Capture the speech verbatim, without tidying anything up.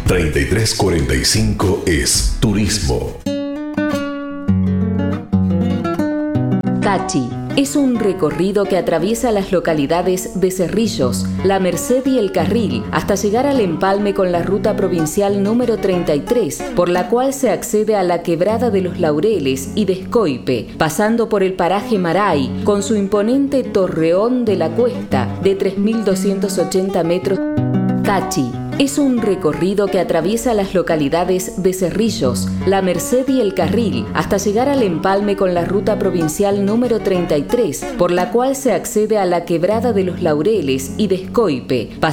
treinta y tres cuarenta y cinco es Turismo. Cachi es un recorrido que atraviesa las localidades de Cerrillos, La Merced y El Carril hasta llegar al empalme con la ruta provincial número treinta y tres, por la cual se accede a la Quebrada de los Laureles y de Escoipe, pasando por el paraje Maray con su imponente Torreón de la Cuesta de tres mil doscientos ochenta metros. Cachi es un recorrido que atraviesa las localidades de Cerrillos, La Merced y El Carril hasta llegar al empalme con la ruta provincial número treinta y tres, por la cual se accede a la Quebrada de los Laureles y de Escoipe, pasando